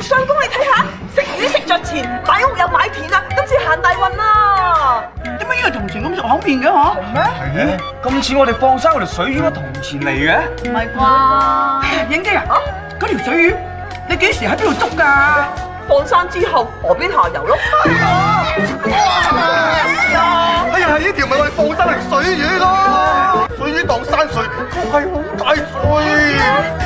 相公你睇下，食魚食着錢，買屋又買田啊，今次行大運啊！ 點解呢個銅錢咁熟口面嘅嗬？ 咩？ 係咁似我哋放生嗰條水魚嘅銅錢嚟嘅。 唔係啩？影機啊！嗰條水魚你幾時喺邊度捉㗎？ 放生之後河邊下游咯。 哎呀，呢條咪我哋放生嚟水魚咯，水魚當山水，係好大水。